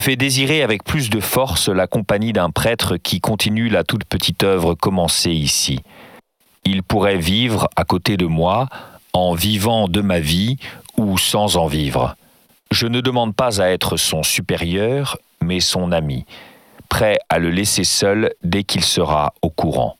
fait désirer avec plus de force la compagnie d'un prêtre qui continue la toute petite œuvre commencée ici. Il pourrait vivre à côté de moi, en vivant de ma vie ou sans en vivre. Je ne demande pas à être son supérieur, mais son ami, prêt à le laisser seul dès qu'il sera au courant.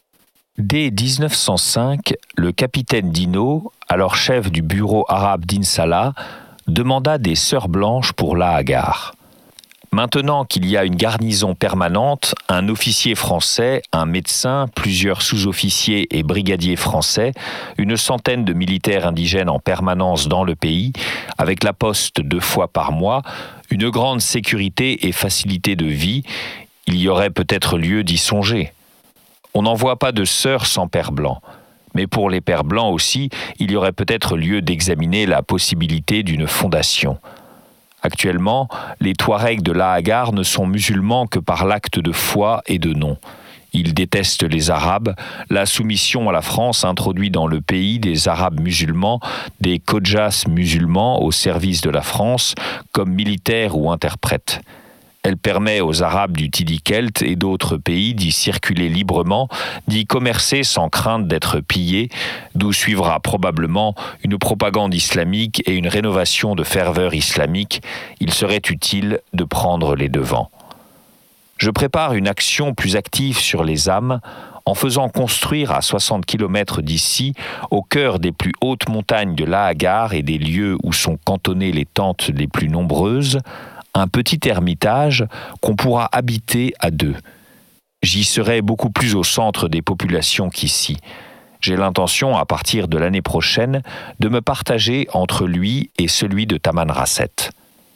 Dès 1905, le capitaine Dino, alors chef du bureau arabe d'Insalah, demanda des sœurs blanches pour La Hagar. Maintenant qu'il y a une garnison permanente, un officier français, un médecin, plusieurs sous-officiers et brigadiers français, une centaine de militaires indigènes en permanence dans le pays, avec la poste 2 fois par mois, une grande sécurité et facilité de vie, il y aurait peut-être lieu d'y songer. On n'envoie pas de sœurs sans père blanc. Mais pour les pères blancs aussi, il y aurait peut-être lieu d'examiner la possibilité d'une fondation. Actuellement, les Touaregs de La Hagar ne sont musulmans que par l'acte de foi et de nom. Ils détestent les Arabes. La soumission à la France introduit dans le pays des Arabes musulmans, des Khojas musulmans au service de la France, comme militaires ou interprètes. Elle permet aux Arabes du Tidikelt et d'autres pays d'y circuler librement, d'y commercer sans crainte d'être pillés, d'où suivra probablement une propagande islamique et une rénovation de ferveur islamique. Il serait utile de prendre les devants. Je prépare une action plus active sur les âmes en faisant construire à 60 km d'ici, au cœur des plus hautes montagnes de La Hagar et des lieux où sont cantonnées les tentes les plus nombreuses, un petit ermitage qu'on pourra habiter à 2. J'y serai beaucoup plus au centre des populations qu'ici. J'ai l'intention, à partir de l'année prochaine, de me partager entre lui et celui de Tamanrasset.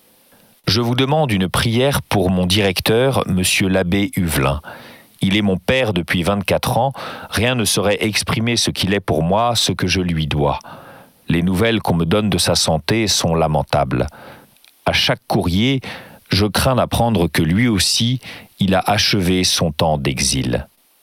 Je vous demande une prière pour mon directeur, monsieur l'abbé Huvelin. Il est mon père depuis 24 ans, rien ne saurait exprimer ce qu'il est pour moi, ce que je lui dois. Les nouvelles qu'on me donne de sa santé sont lamentables. À chaque courrier, je crains d'apprendre que lui aussi, il a achevé son temps d'exil.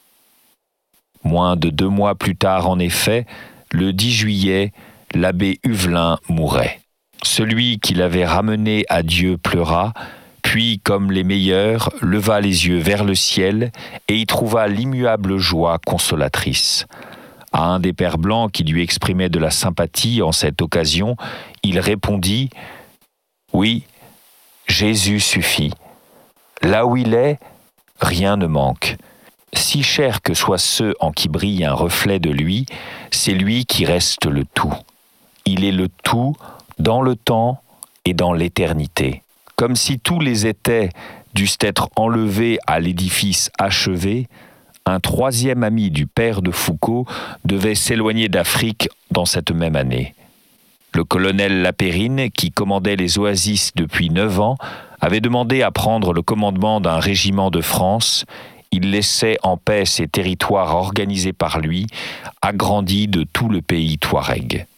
Moins de 2 mois plus tard, en effet, le 10 juillet, l'abbé Huvelin mourait. Celui qui l'avait ramené à Dieu pleura, puis, comme les meilleurs, leva les yeux vers le ciel et y trouva l'immuable joie consolatrice. À un des pères blancs qui lui exprimait de la sympathie en cette occasion, il répondit « Oui, Jésus suffit. Là où il est, rien ne manque. Si cher que soient ceux en qui brille un reflet de lui, c'est lui qui reste le tout. Il est le tout dans le temps et dans l'éternité. Comme si tous les étais dussent être enlevés à l'édifice achevé, un 3e ami du père de Foucault devait s'éloigner d'Afrique dans cette même année. Le colonel Lapérine, qui commandait les oasis depuis 9 ans, avait demandé à prendre le commandement d'un régiment de France. Il laissait en paix ces territoires organisés par lui, agrandis de tout le pays touareg.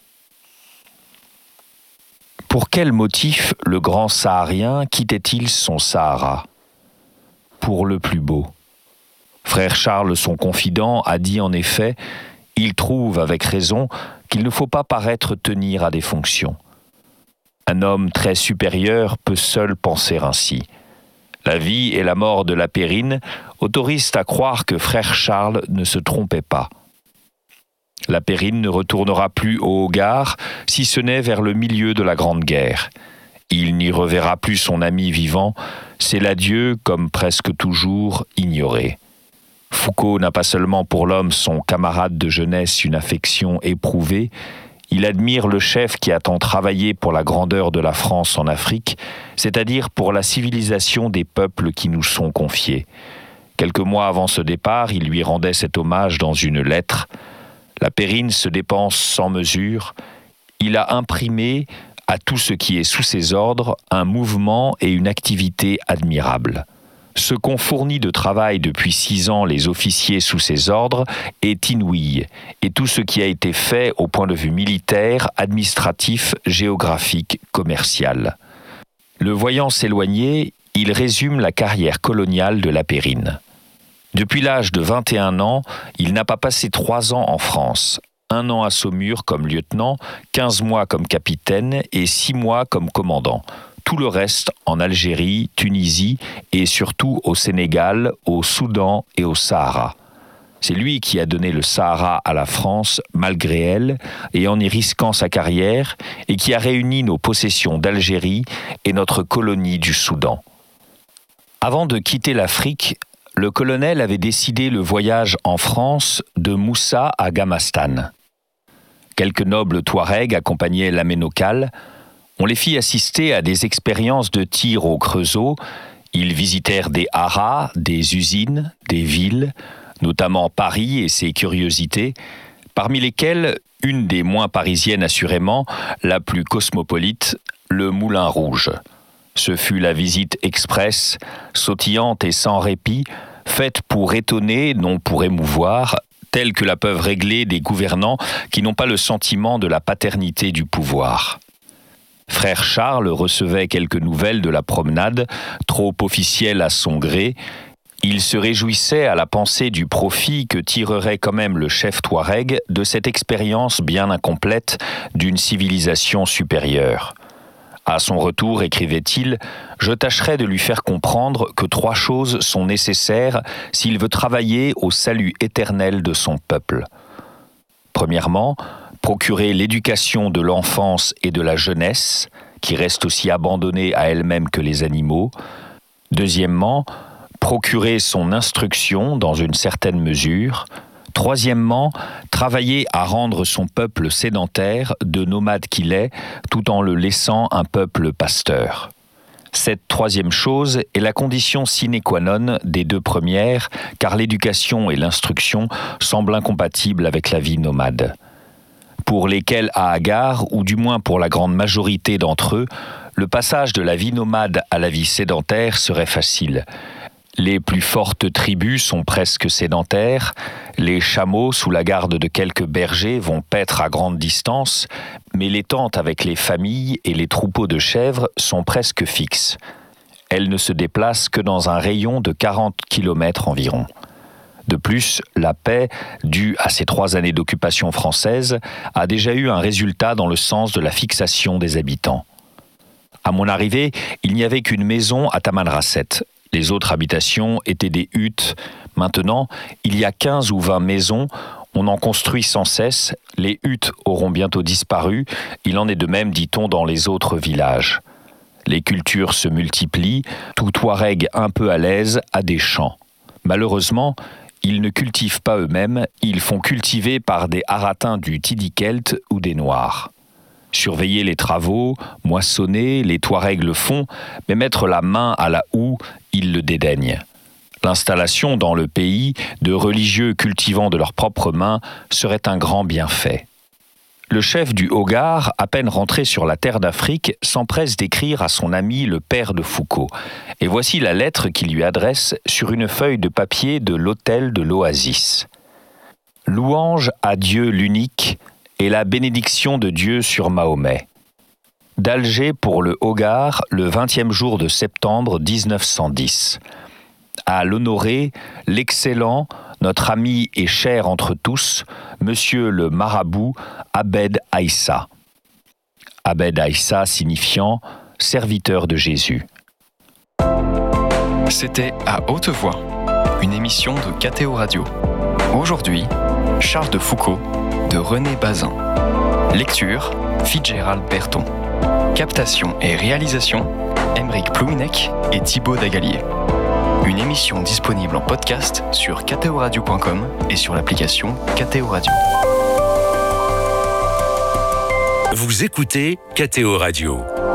Pour quel motif le grand Saharien quittait-il son Sahara ? Pour le plus beau. Frère Charles, son confident, a dit en effet « Il trouve avec raison qu'il ne faut pas paraître tenir à des fonctions. Un homme très supérieur peut seul penser ainsi. La vie et la mort de Lapérine autorisent à croire que frère Charles ne se trompait pas. Lapérine ne retournera plus au Hogar, si ce n'est vers le milieu de la Grande Guerre. Il n'y reverra plus son ami vivant, c'est l'adieu, comme presque toujours, ignoré. Foucault n'a pas seulement pour l'homme son camarade de jeunesse une affection éprouvée, il admire le chef qui a tant travaillé pour la grandeur de la France en Afrique, c'est-à-dire pour la civilisation des peuples qui nous sont confiés. Quelques mois avant ce départ, il lui rendait cet hommage dans une lettre. Lapérine se dépense sans mesure. Il a imprimé à tout ce qui est sous ses ordres un mouvement et une activité admirables. Ce qu'ont fourni de travail depuis 6 ans les officiers sous ses ordres est inouï, et tout ce qui a été fait au point de vue militaire, administratif, géographique, commercial. Le voyant s'éloigner, il résume la carrière coloniale de Lapérine. Depuis l'âge de 21 ans, il n'a pas passé 3 ans en France, 1 an à Saumur comme lieutenant, 15 mois comme capitaine et 6 mois comme commandant. tout le reste en Algérie, Tunisie et surtout au Sénégal, au Soudan et au Sahara. C'est lui qui a donné le Sahara à la France malgré elle et en y risquant sa carrière et qui a réuni nos possessions d'Algérie et notre colonie du Soudan. Avant de quitter l'Afrique, le colonel avait décidé le voyage en France de Moussa à Gamastan. Quelques nobles Touaregs accompagnaient l'Aménokal. On les fit assister à des expériences de tir au creusot. Ils visitèrent des haras, des usines, des villes, notamment Paris et ses curiosités, parmi lesquelles une des moins parisiennes assurément, la plus cosmopolite, le Moulin Rouge. Ce fut la visite express, sautillante et sans répit, faite pour étonner, non pour émouvoir, telle que la peuvent régler des gouvernants qui n'ont pas le sentiment de la paternité du pouvoir. Frère Charles recevait quelques nouvelles de la promenade, trop officielle à son gré. Il se réjouissait à la pensée du profit que tirerait quand même le chef Touareg de cette expérience bien incomplète d'une civilisation supérieure. À son retour, écrivait-il, « Je tâcherai de lui faire comprendre que 3 choses sont nécessaires s'il veut travailler au salut éternel de son peuple. Premièrement, procurer l'éducation de l'enfance et de la jeunesse, qui reste aussi abandonnée à elle-même que les animaux. Deuxièmement, procurer son instruction dans une certaine mesure. Troisièmement, travailler à rendre son peuple sédentaire, de nomade qu'il est, tout en le laissant un peuple pasteur. Cette troisième chose est la condition sine qua non des 2 premières, car l'éducation et l'instruction semblent incompatibles avec la vie nomade. Pour lesquels à Agar, ou du moins pour la grande majorité d'entre eux, le passage de la vie nomade à la vie sédentaire serait facile. Les plus fortes tribus sont presque sédentaires, les chameaux sous la garde de quelques bergers vont paître à grande distance, mais les tentes avec les familles et les troupeaux de chèvres sont presque fixes. Elles ne se déplacent que dans un rayon de 40 km environ. De plus, la paix, due à ces 3 années d'occupation française, a déjà eu un résultat dans le sens de la fixation des habitants. À mon arrivée, il n'y avait qu'une maison à Tamanrasset. Les autres habitations étaient des huttes. Maintenant, il y a 15 ou 20 maisons. On en construit sans cesse. Les huttes auront bientôt disparu. Il en est de même, dit-on, dans les autres villages. Les cultures se multiplient. Tout Touareg un peu à l'aise a des champs. Malheureusement, ils ne cultivent pas eux-mêmes. Ils font cultiver par des haratins du Tidikelt ou des Noirs. Surveiller les travaux, moissonner, les Touaregs le font, mais mettre la main à la houe, ils le dédaignent. L'installation dans le pays de religieux cultivant de leurs propres mains serait un grand bienfait. Le chef du Hogar, à peine rentré sur la terre d'Afrique, s'empresse d'écrire à son ami le père de Foucault. Et voici la lettre qu'il lui adresse sur une feuille de papier de l'hôtel de l'Oasis. « Louange à Dieu l'unique, et la bénédiction de Dieu sur Mahomet. D'Alger pour le Hogar, le 20e jour de septembre 1910. À l'honoré, l'excellent, notre ami et cher entre tous, monsieur le marabout Abed Aïssa. Abed Aïssa signifiant serviteur de Jésus. C'était À Haute Voix, une émission de KTO Radio. Aujourd'hui, Charles de Foucault, de René Bazin. Lecture, Fitzgerald Berton. Captation et réalisation, Aymeric Plouinec et Thibaut Dagalier. Une émission disponible en podcast sur ktoradio.com et sur l'application KTO Radio. Vous écoutez KTO Radio.